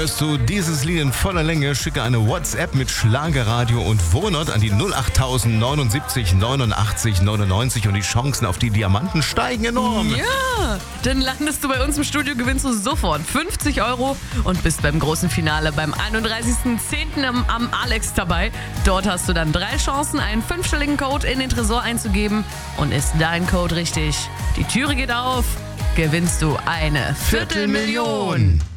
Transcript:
hörst du dieses Lied in voller Länge, schicke eine WhatsApp mit Schlagerradio und Wohnort an die 08000 79 89 99 und die Chancen auf die Diamanten steigen enorm. Ja, dann landest du bei uns im Studio, gewinnst du sofort 50 € und bist beim großen Finale beim 31.10. am Alex dabei. Dort hast du dann 3 Chancen, einen 5-stelligen Code in den Tresor einzugeben. Und ist dein Code richtig, die Türe geht auf, gewinnst du eine 250.000.